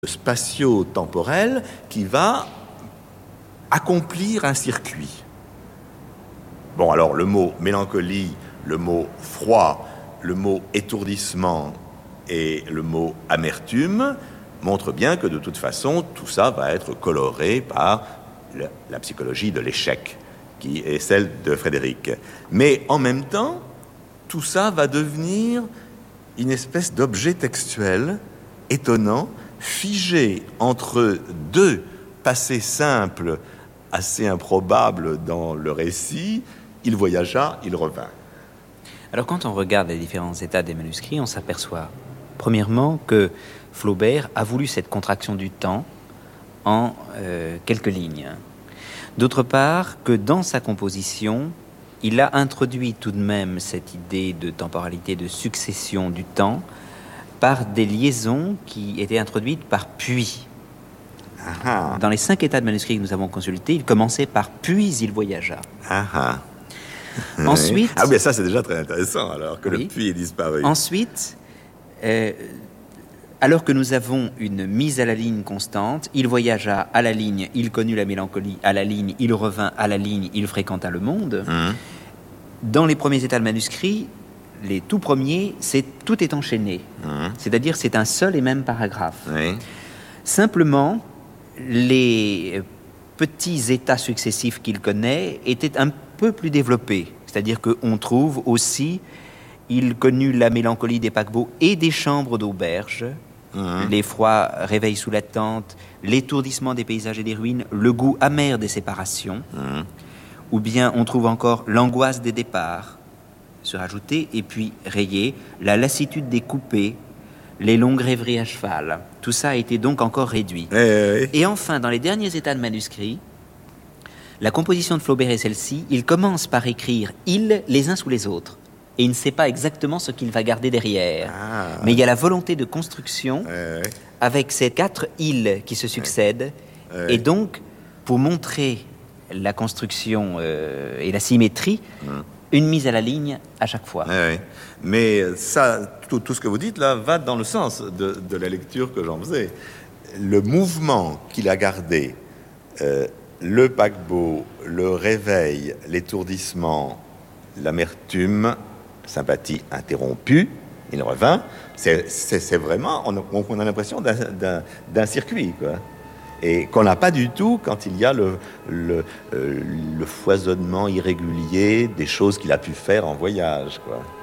spatio-temporel qui va accomplir un circuit. Bon, alors le mot mélancolie, le mot froid, le mot étourdissement et le mot amertume montrent bien que de toute façon, tout ça va être coloré par la psychologie de l'échec, qui est celle de Frédéric. Mais en même temps, tout ça va devenir une espèce d'objet textuel étonnant, figé entre deux passés simples, assez improbables dans le récit. Il voyagea, il revint. Alors quand on regarde les différents états des manuscrits, on s'aperçoit premièrement que Flaubert a voulu cette contraction du temps en quelques lignes. D'autre part, que dans sa composition, il a introduit tout de même cette idée de temporalité, de succession du temps, par des liaisons qui étaient introduites par puis. Ah. Dans les 5 états de manuscrits que nous avons consultés, il commençait par puis il voyagea. Ensuite, ah bien ça c'est déjà très intéressant alors que oui. le puis est disparu. Ensuite, alors que nous avons une mise à la ligne constante, il voyagea à la ligne, il connut la mélancolie à la ligne, il revint à la ligne, il fréquenta le monde. Dans les premiers états de manuscrits, les tout premiers, tout est enchaîné. C'est-à-dire c'est un seul et même paragraphe. Oui. Simplement, les petits états successifs qu'il connaît étaient un peu plus développés. C'est-à-dire qu'on trouve aussi, il connut la mélancolie des paquebots et des chambres d'auberge, les froids réveils sous la tente, l'étourdissement des paysages et des ruines, le goût amer des séparations, ou bien on trouve encore l'angoisse des départs, se rajouter, et puis rayé, la lassitude des coupés, les longues rêveries à cheval. Tout ça a été donc encore réduit. Et enfin, dans les derniers états de manuscrits, la composition de Flaubert est celle-ci. Il commence par écrire « ils » les uns sous les autres. Et il ne sait pas exactement ce qu'il va garder derrière. Mais il y a la volonté de construction avec ces 4 « ils » qui se succèdent. Et donc, pour montrer la construction et la symétrie, une mise à la ligne à chaque fois. Mais ça, tout ce que vous dites là va dans le sens de la lecture que j'en faisais. Le mouvement qu'il a gardé, le paquebot, le réveil, l'étourdissement, l'amertume, sympathie interrompue, il revint, c'est vraiment, on a l'impression d'un circuit, quoi. Et qu'on n'a pas du tout quand il y a le foisonnement irrégulier des choses qu'il a pu faire en voyage, quoi.